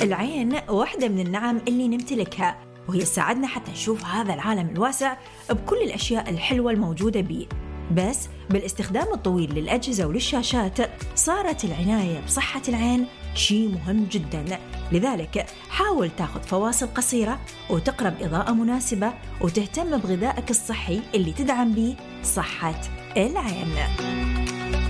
العين واحدة من النعم اللي نمتلكها، وهي تساعدنا حتى نشوف هذا العالم الواسع بكل الأشياء الحلوة الموجودة بيه. بس بالاستخدام الطويل للأجهزة وللشاشات صارت العناية بصحة العين شيء مهم جدا. لذلك حاول تاخذ فواصل قصيرة وتقرب إضاءة مناسبة وتهتم بغذائك الصحي اللي تدعم به صحة العين.